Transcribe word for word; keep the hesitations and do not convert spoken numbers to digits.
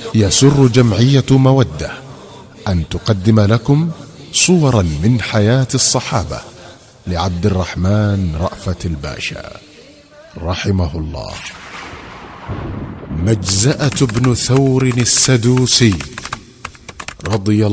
يسر جمعية مودة أن تقدم لكم صورا من حياة الصحابة لعبد الرحمن رأفت الباشا رحمه الله. مجزأة بن ثور السدوسي رضي الله